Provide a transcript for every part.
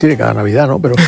tiene cada Navidad, ¿no? Pero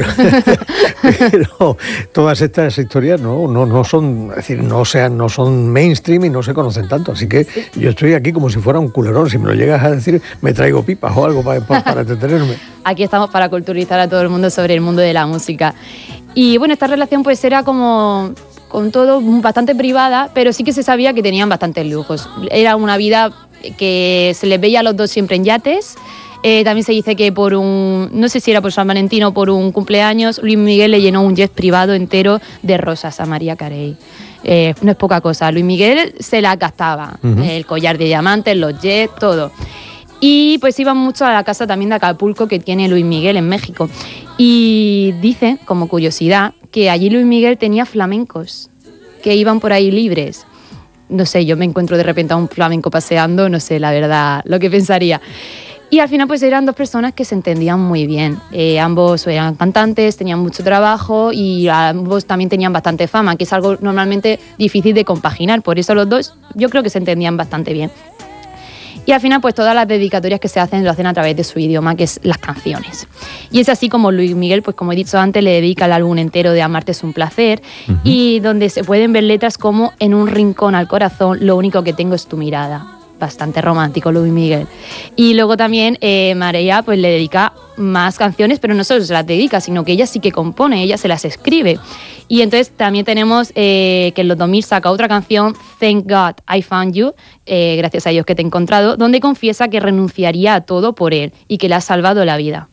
todas estas historias no son, es decir, no son mainstream y no se conocen tanto. Así que yo estoy aquí como si fuera un culerón. Si me lo llegas a decir, me traigo pipas o algo para entretenerme. Aquí estamos para culturizar a todo el mundo sobre el mundo de la música. Y bueno, esta relación pues era como con todo bastante privada, pero sí que se sabía que tenían bastantes lujos. Era una vida que se les veía a los dos siempre en yates. También se dice que no sé si era por San Valentín o por un cumpleaños, Luis Miguel le llenó un jet privado entero de rosas a Mariah Carey. No es poca cosa. Luis Miguel se la gastaba. El collar de diamantes, los jets, todo. Y pues iban mucho a la casa también de Acapulco que tiene Luis Miguel en México. Y dice, como curiosidad, que allí Luis Miguel tenía flamencos que iban por ahí libres. No sé, yo me encuentro de repente a un flamenco paseando, no sé, la verdad, lo que pensaría. Y al final pues eran dos personas que se entendían muy bien. Ambos eran cantantes, tenían mucho trabajo y ambos también tenían bastante fama, que es algo normalmente difícil de compaginar. Por eso los dos yo creo que se entendían bastante bien. Y al final pues todas las dedicatorias que se hacen lo hacen a través de su idioma, que es las canciones. Y es así como Luis Miguel, pues como he dicho antes, le dedica el álbum entero de Amarte es un placer, y donde se pueden ver letras como En un rincón al corazón, lo único que tengo es tu mirada. Bastante romántico Luis Miguel. Y luego también Mariah pues le dedica más canciones, pero no solo se las dedica, sino que ella sí que compone, ella se las escribe. Y entonces también tenemos que en los 2000 saca otra canción, Thank God I Found You, gracias a Dios que te he encontrado, donde confiesa que renunciaría a todo por él y que le ha salvado la vida.